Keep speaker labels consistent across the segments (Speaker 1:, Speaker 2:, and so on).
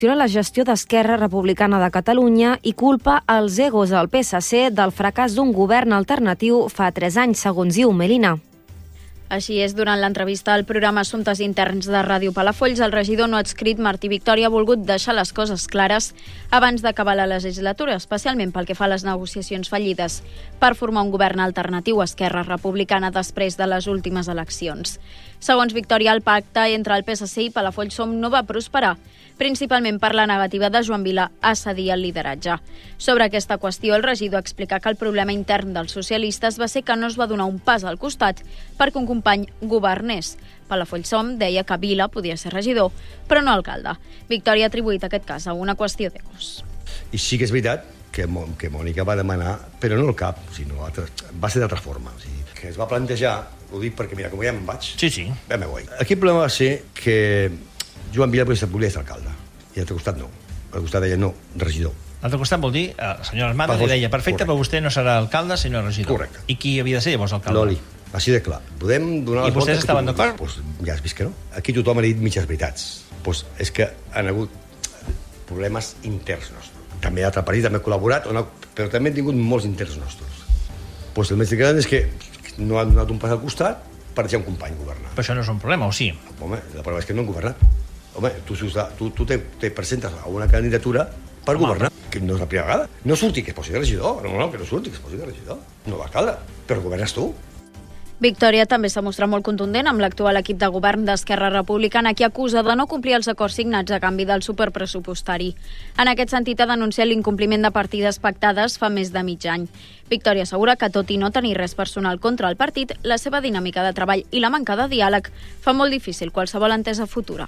Speaker 1: la gestió d'Esquerra Republicana de Catalunya i culpa els egos al PSC del fracàs d'un govern alternatiu fa 3 anys, segons diu Melina.
Speaker 2: Així és, durant l'entrevista al programa Assumptes Interns de Ràdio Palafolls, el regidor no adscrit Martí Victòria ha volgut deixar les coses clares abans d'acabar la legislatura, especialment pel que fa a les negociacions fallides per formar un govern alternatiu a Esquerra Republicana després de les últimes eleccions. Segons Victòria, el pacte entre el PSC i Palafolls Som no va prosperar, principalment per la negativa de Joan Vila a cedir el lideratge. Sobre aquesta qüestió, el regidor explica que el problema intern dels socialistes va ser que no es va donar un pas al costat perquè un company governés. Palafolls Som deia que Vila podia ser regidor, però no alcalde. Victòria ha atribuït aquest cas a una qüestió d'egos.
Speaker 3: I sí que és veritat que Mònica va demanar, però no el cap, sinó va ser d'altra forma. O sigui, que es va plantejar, ho dic perquè, mira, com ja me'n vaig, ja me voy. Aquí el problema va ser que Joan Vila volia ser alcalde, i a l'altre costat no. A l'altre costat deia no, regidor.
Speaker 4: L'altre costat vol dir, el senyor Armada li deia, perfecte, però vostè no serà alcalde, sinó regidor.
Speaker 3: Correcte.
Speaker 4: I qui havia de ser llavors alcalde?
Speaker 3: Loli, així de clar. Podem donar
Speaker 4: I vostès estaven d'acord?
Speaker 3: Pues ja has vist que no. Aquí tothom ha dit mitges veritats. Pues és que han hagut problemes interns nostres. També altre partit també ha col·laborat, però també han tingut molts interns nostres. Pues el més gran és que no han donat un pas al costat per deixar un company governar.
Speaker 4: Però això no és un problema, o sí?
Speaker 3: Home, la prova és que no han governat. Home, tu te presentes a una candidatura per governar, que no és la primera vegada. No surti que es posi de regidor, no, que no surti que es posi de regidor. No d'alcalde, però governes tu.
Speaker 2: Victòria també s'ha mostrat molt contundent amb l'actual equip de govern d'Esquerra Republicana, qui acusa de no complir els acords signats a canvi del superpressupostari. En aquest sentit, ha denunciat l'incompliment de partides pactades fa més de mig any. Victòria assegura que, tot i no tenir res personal contra el partit, la seva dinàmica de treball i la manca de diàleg fa molt difícil qualsevol entesa futura.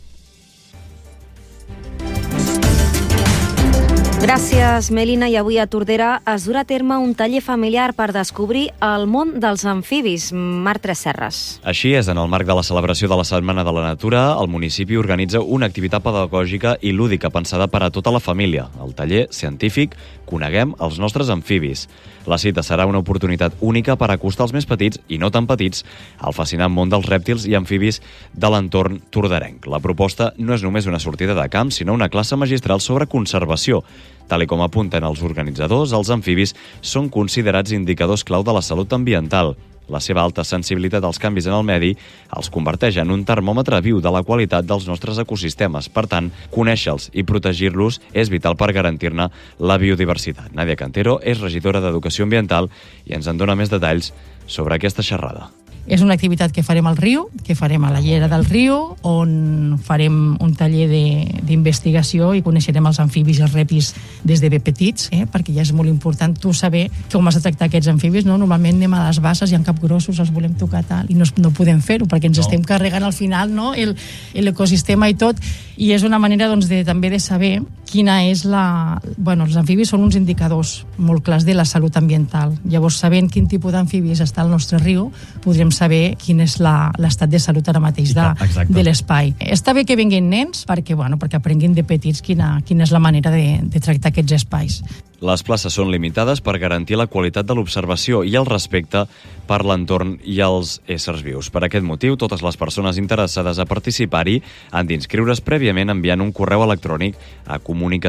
Speaker 1: Gràcies, Melina. I avui a Tordera es durà a terme un taller familiar per descobrir el món dels amfibis. Marc Tresserres.
Speaker 5: Així és, en el marc de la celebració de la Setmana de la Natura, el municipi organitza una activitat pedagògica i lúdica pensada per a tota la família. El taller científic Coneguem els nostres amfibis. La cita serà una oportunitat única per acostar els més petits i no tan petits al fascinant món dels rèptils i amfibis de l'entorn torderenc. La proposta no és només una sortida de camp, sinó una classe magistral sobre conservació. Tal com apunten els organitzadors, els amfibis són considerats indicadors clau de la salut ambiental. La seva alta sensibilitat als canvis en el medi els converteix en un termòmetre viu de la qualitat dels nostres ecosistemes. Per tant, conèixer-los i protegir-los és vital per garantir-ne la biodiversitat. Nàdia Cantero és regidora d'Educació Ambiental i ens en dona més detalls sobre aquesta xerrada.
Speaker 6: És una activitat que farem al riu, que farem a la llera del riu, on farem un taller d'investigació i coneixerem els amfibis i els rèptils des de ben petits, perquè ja és molt important tu saber com has de tractar aquests amfibis. No? Normalment anem a les basses i en capgrossos els volem tocar tal, i no podem fer-ho perquè ens estem carregant al final, no? L'ecosistema i tot, i és una manera també de saber quina és els amfibis són uns indicadors molt clars de la salut ambiental. Llavors, sabent quin tipus d'amfibis està al nostre riu, podrem saber quin és l'estat de salut ara mateix de l'espai. Està bé que vinguin nens perquè aprenguin de petits quina és la manera de tractar aquests espais.
Speaker 5: Les places són limitades per garantir la qualitat de l'observació i el respecte per l'entorn i els éssers vius. Per aquest motiu, totes les persones interessades a participar-hi han d'inscriure's prèviament enviant un correu electrònic a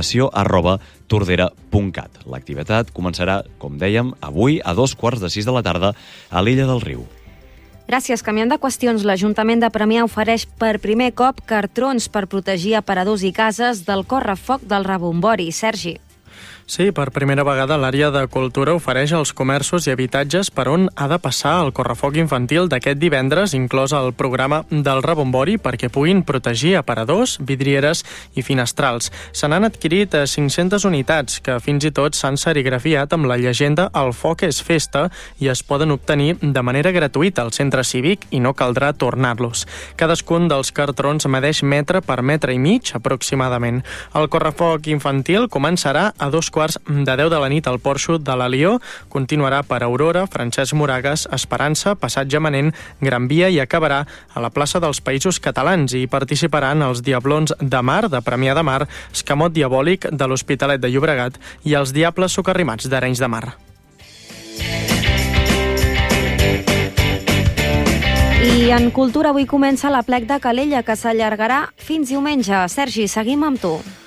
Speaker 5: comunicació@tordera.cat. L'activitat començarà, com dèiem, avui a 5:45 de la tarda a l'Illa del Riu.
Speaker 1: Gràcies. Canviant de qüestions, l'Ajuntament de Premià ofereix per primer cop cartrons per protegir aparadors i cases del correfoc del rebombori. Sergi.
Speaker 7: Sí, per primera vegada l'àrea de cultura ofereix als comerços i habitatges per on ha de passar el correfoc infantil d'aquest divendres, inclòs el programa del rebombori, perquè puguin protegir aparadors, vidrieres i finestrals. Se n'han adquirit 500 unitats, que fins i tot s'han serigrafiat amb la llegenda «El foc és festa» i es poden obtenir de manera gratuïta al centre cívic i no caldrà tornar-los. Cadascun dels cartrons medeix metre per metre i mig, aproximadament. El correfoc infantil començarà a 2:15 de la nit al porxo de l'Alió, continuarà per Aurora, Francesc Moragas, Esperança, Passatge Manent, Gran Via i acabarà a la plaça dels Països Catalans. I participaran els Diablons de Mar, de Premià de Mar, Escamot Diabòlic, de l'Hospitalet de Llobregat i els Diables Socarrimats d'Arenys de Mar.
Speaker 1: I en cultura avui comença l'Aplec de Calella, que s'allargarà fins diumenge. Sergi, seguim amb tu.